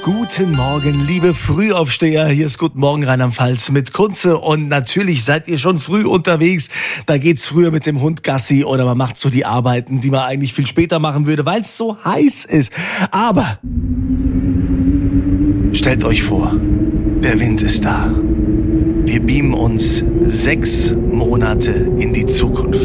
Guten Morgen, liebe Frühaufsteher. Hier ist Guten Morgen Rheinland-Pfalz mit Kunze. Und natürlich seid ihr schon früh unterwegs. Da geht's früher mit dem Hund Gassi oder man macht so die Arbeiten, die man eigentlich viel später machen würde, weil es so heiß ist. Aber stellt euch vor, der Wind ist da. Wir beamen uns 6 Monate in die Zukunft.